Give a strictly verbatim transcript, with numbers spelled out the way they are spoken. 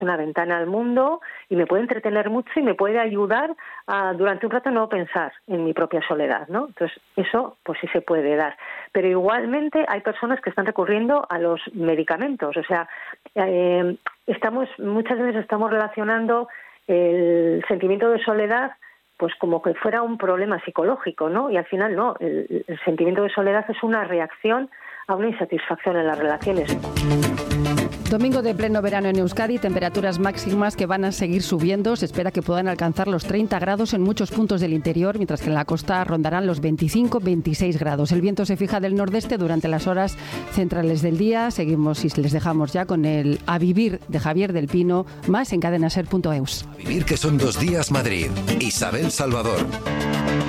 una ventana al mundo y me puede entretener mucho y me puede ayudar a durante un rato no pensar en mi propia soledad, ¿no? Entonces eso pues sí se puede dar, pero igualmente hay personas que están recurriendo a los medicamentos, o sea, eh, estamos muchas veces estamos relacionando el sentimiento de soledad pues como que fuera un problema psicológico, ¿no? Y al final no, el, el sentimiento de soledad es una reacción a una insatisfacción en las relaciones. Domingo de pleno verano en Euskadi, temperaturas máximas que van a seguir subiendo. Se espera que puedan alcanzar los treinta grados en muchos puntos del interior, mientras que en la costa rondarán los veinticinco a veintiséis grados. El viento se fija del nordeste durante las horas centrales del día. Seguimos y les dejamos ya con el A Vivir de Javier del Pino, más en cadenaser punto eus. A vivir, que son dos días Madrid. Isabel Salvador.